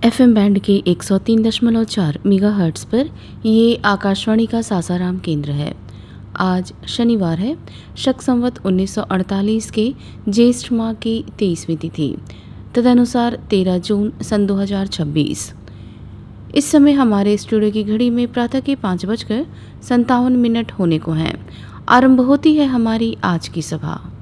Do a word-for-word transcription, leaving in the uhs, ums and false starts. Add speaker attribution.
Speaker 1: FM band के एक सौ तीन दशमलव चार मेगाहर्ट्ज़ पर ये आकाशवाणी का सासाराम केंद्र है। आज शनिवार है, शक संवत उन्नीस सौ अड़तालीस के ज्येष्ठ माह की तेईसवीं तिथि, तदनुसार तेरह जून सन दो हज़ार छब्बीस। इस समय हमारे स्टूडियो की घड़ी में प्रातः के पाँच बजकर संतावन मिनट होने को हैं। आरंभ होती है हमारी आज की सभा।